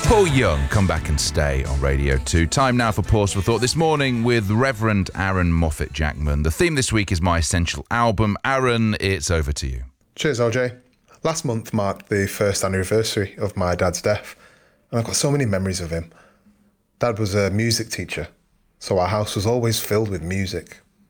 Paul Young, Come Back and Stay on Radio 2. Time now for Pause for Thought this morning with Reverend Aaron Moffat-Jackman. The theme this week is My Essential Album. Aaron, it's over to you. Cheers, OJ. Last month marked the first anniversary of my dad's death, and I've got so many memories of him. Dad was a music teacher, so our house was always filled with music.